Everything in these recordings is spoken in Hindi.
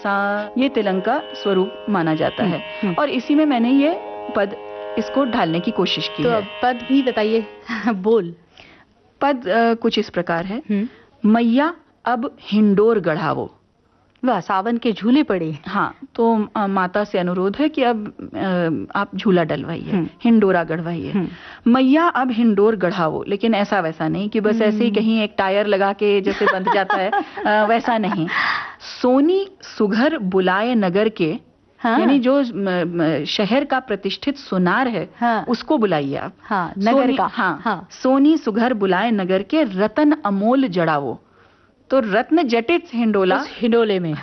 ये तिलंग का स्वरूप माना जाता है और इसी में मैंने ये पद इसको ढालने की कोशिश की है। तो पद भी बताइए। बोल। पद कुछ इस प्रकार है। मैया अब हिंडोर गढ़ावो। वाह, सावन के झूले पड़े। हाँ, तो माता से अनुरोध है कि अब आप झूला डलवाइए, हिंडोरा गढ़वाइए। मैया अब हिंडोर गढ़ावो, लेकिन ऐसा वैसा नहीं कि बस ऐसे ही कहीं एक टायर लगा के जैसे बंध जाता है, वैसा नहीं। सोनी सुघर बुलाए नगर के, यानी जो शहर का प्रतिष्ठित सुनार है, उसको बुलाइए आप। नगर का। हाँ, सोनी सुघर बुलाए नगर के रतन अमोल जड़ावो। तो रत्न जटित हिंडोला हिंडोले में।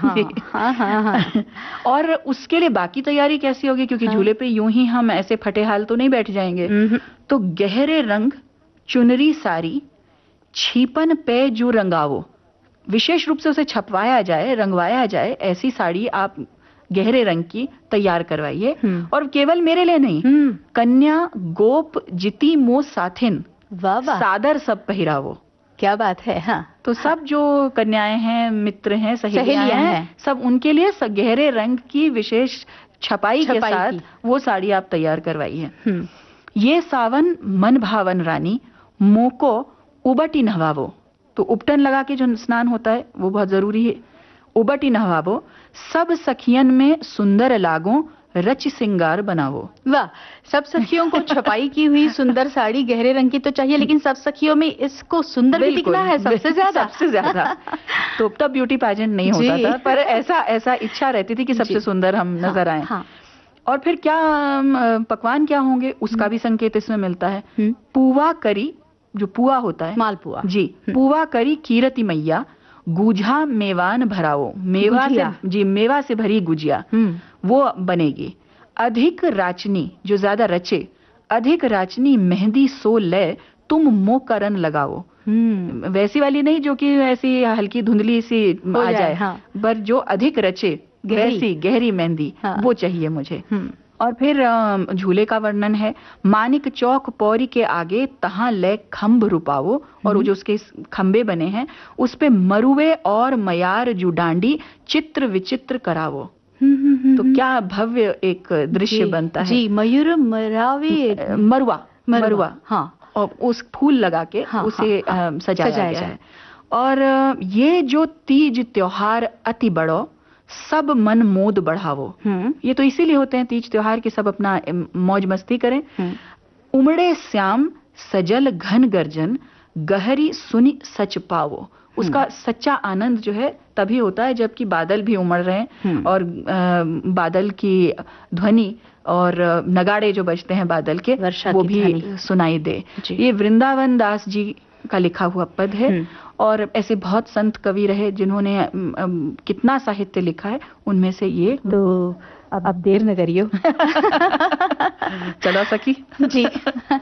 और उसके लिए बाकी तैयारी कैसी होगी, क्योंकि झूले पे यूं ही हम ऐसे फटे हाल तो नहीं बैठ जाएंगे। तो गहरे रंग चुनरी सारी छीपन पे जो रंगावो, विशेष रूप से उसे छपवाया जाए, रंगवाया जाए, ऐसी साड़ी आप गहरे रंग की तैयार करवाइए। और केवल मेरे लिए नहीं, कन्या गोप जिती मो साथिन सादर सब पहिरावो। क्या बात है। हाँ, तो सब जो कन्याएं हैं, मित्र हैं, सहेलियां हैं, सब उनके लिए गहरे रंग की विशेष छपाई के साथ वो साड़ी आप तैयार करवाइए। ये सावन मन भावन रानी मोको उबटी नहवावो। तो उपटन लगा के जो स्नान होता है वो बहुत जरूरी है। उबटी नहवावो, सब सखियन में सुंदर लागो, रच सिंगार बनावो। वाह, सब सखियों को छपाई की हुई सुंदर साड़ी गहरे रंग की तो चाहिए, लेकिन सब सखियों में इसको सुंदर भी दिखना है सबसे ज्यादा। तो तब ब्यूटी पैजेंट नहीं होता था, पर ऐसा इच्छा रहती थी कि सबसे सुंदर हम नजर आए। और फिर क्या पकवान क्या होंगे, उसका भी संकेत इसमें मिलता है। पुआ करी, जो पुआ होता है, मालपुआ जी, पुआ करी कीरति मैया, गुझा मेवान भराओ। मेवा से भरी गुजिया वो बनेगी। अधिक राचनी, जो ज्यादा रचे, अधिक राचनी मेहंदी सो ले तुम मो करन लगाओ। वैसी वाली नहीं जो कि ऐसी हल्की धुंधली सी आ जाए, पर जो अधिक रचे, वैसी गहरी मेहंदी वो चाहिए मुझे। और फिर झूले का वर्णन है। मानिक चौक पौरी के आगे तहां ले खम्भ रुपावो, और जो उसके खंबे बने हैं उस पे मरुए और मयार जू डांडी चित्र विचित्र करावो। तो क्या भव्य एक दृश्य बनता है। जी, मयूर मरावे मरुआ। हाँ, और उस फूल लगा के उसे सजाया गया है। और ये जो तीज त्योहार अति बड़ो, सब मन मोद बढ़ावो। ये तो इसीलिए होते हैं तीज त्योहार की, सब अपना मौज मस्ती करें। उमड़े श्याम सजल घन गर्जन, गहरी सुनी सच पावो। उसका सच्चा आनंद जो है तभी होता है जबकि बादल भी उमड़ रहे हैं और बादल की ध्वनि और नगाड़े जो बजते हैं बादल के, वो भी सुनाई दे। ये वृंदावन दास जी का लिखा हुआ पद है। और ऐसे बहुत संत कवि रहे जिन्होंने कितना साहित्य लिखा है, उनमें से ये। तो अब देर न करियो। चलो सखी। जी।